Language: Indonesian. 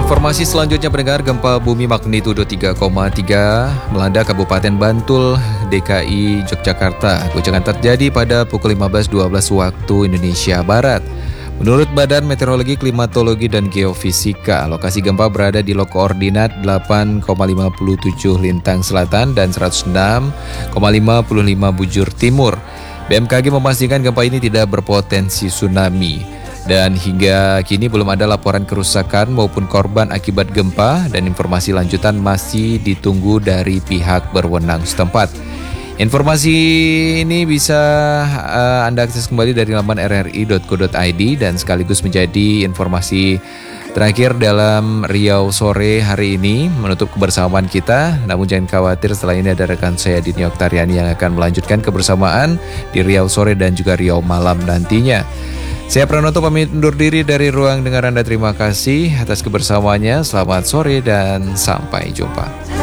Informasi selanjutnya pendengar, gempa bumi magnitudo 3,3 melanda Kabupaten Bantul, DKI Yogyakarta. Guncangan terjadi pada pukul 15.12 waktu Indonesia Barat. Menurut Badan Meteorologi, Klimatologi, dan Geofisika, lokasi gempa berada di koordinat 8,57 lintang selatan dan 106,55 bujur timur. BMKG memastikan gempa ini tidak berpotensi tsunami. Dan hingga kini belum ada laporan kerusakan maupun korban akibat gempa, dan informasi lanjutan masih ditunggu dari pihak berwenang setempat. Informasi ini bisa Anda akses kembali dari laman rri.co.id dan sekaligus menjadi informasi terakhir dalam Riau Sore hari ini. Menutup kebersamaan kita, namun jangan khawatir, setelah ini ada rekan saya Dini Oktariani yang akan melanjutkan kebersamaan di Riau Sore dan juga Riau Malam nantinya. Saya Pranoto pamit undur diri dari ruang dengar Anda. Terima kasih atas kebersamaannya. Selamat sore dan sampai jumpa.